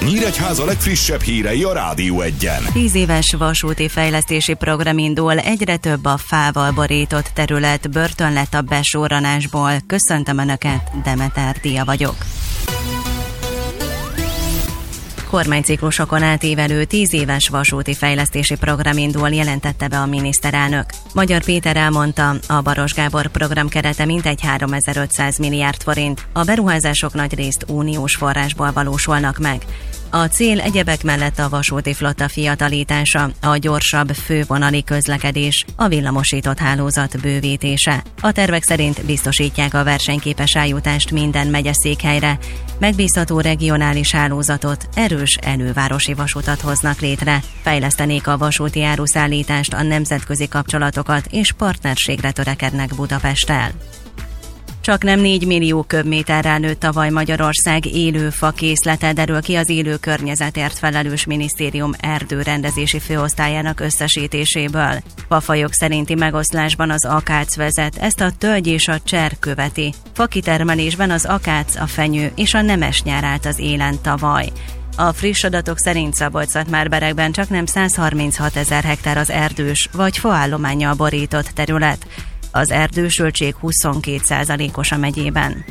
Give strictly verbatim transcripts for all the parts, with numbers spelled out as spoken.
Nyíregyháza legfrissebb hírei a Rádió Egyen. Tíz éves vasúti fejlesztési program indul, egyre több a fával borított terület, börtön lett a besorranásból. Köszöntöm Önöket, Demeter Dia vagyok. Kormányciklusokon átívelő tíz éves vasúti fejlesztési program indul, jelentette be a miniszterelnök. Magyar Péter elmondta, a Baros Gábor program kerete mintegy háromezer-ötszáz milliárd forint, a beruházások nagyrészt uniós forrásból valósulnak meg. A cél egyebek mellett a vasúti flotta fiatalítása, a gyorsabb fővonali közlekedés, a villamosított hálózat bővítése. A tervek szerint biztosítják a versenyképes eljutást minden megyeszékhelyre, megbízható regionális hálózatot, erős elővárosi vasutat hoznak létre, fejlesztenék a vasúti áruszállítást, a nemzetközi kapcsolatokat és partnerségre törekednek Budapesttel. Csaknem négy millió köbméterrel nőtt tavaly Magyarország élő fakészlete, derül ki az élő környezetért felelős minisztérium erdőrendezési főosztályának összesítéséből. Fafajok szerinti megoszlásban az akác vezet, ezt a tölgy és a cserr követi. Fakitermelésben az akác, a fenyő és a nemesnyár állt az élen tavaly. A friss adatok szerint Szabolcs-Szatmár-Berekben csaknem száz harminchat ezer hektár az erdős vagy faállománnyal borított terület. Az erdősöltség huszonkét százalékos a megyében.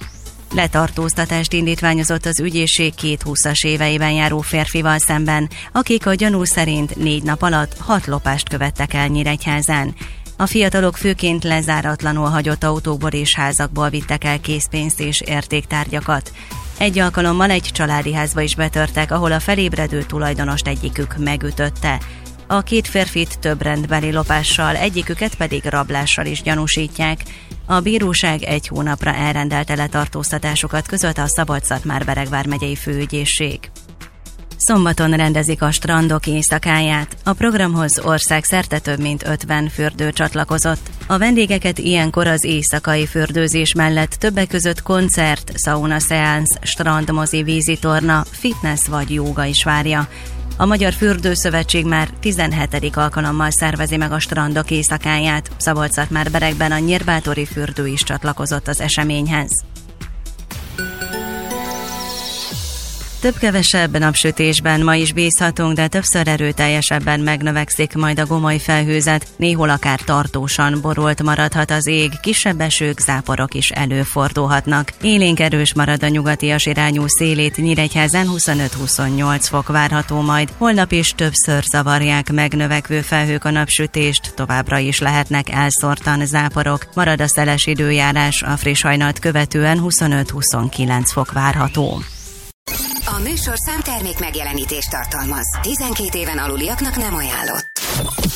Letartóztatást indítványozott az ügyészség két húszas éveiben járó férfival szemben, akik a gyanú szerint négy nap alatt hat lopást követtek el Nyíregyházán. A fiatalok főként lezáratlanul hagyott autókból és házakból vittek el készpénzt és értéktárgyakat. Egy alkalommal egy családi házba is betörtek, ahol a felébredő tulajdonost egyikük megütötte. A két férfit több rendbeli lopással, egyiküket pedig rablással is gyanúsítják. A bíróság egy hónapra elrendelte letartóztatásokat, között a Szabolcs-Szatmár-Bereg vármegyei főügyészség. Szombaton rendezik a strandok éjszakáját. A programhoz országszerte több mint ötven fürdő csatlakozott. A vendégeket ilyenkor az éjszakai fürdőzés mellett többek között koncert, szauna szeánsz, strandmozi, vízitorna, fitness vagy jóga is várja. A Magyar Fürdőszövetség már tizenhetedik alkalommal szervezi meg a strandok éjszakáját. Szabolcs-Szatmár-Berekben a Nyírbátori fürdő is csatlakozott az eseményhez. Több-kevesebb napsütésben ma is bízhatunk, de többször erőteljesebben megnövekszik majd a gomoly felhőzet, néhol akár tartósan borult maradhat az ég, kisebb esők, záporok is előfordulhatnak. Élénk erős marad a nyugatias irányú szélét, Nyíregyházán huszonöt-huszonnyolc fok várható majd. Holnap is többször zavarják megnövekvő felhők a napsütést, továbbra is lehetnek elszórtan záporok. Marad a szeles időjárás, a friss hajnalt követően huszonöt-huszonkilenc fok várható. A műsorszám termék megjelenítést tartalmaz. tizenkét éven aluliaknak nem ajánlott.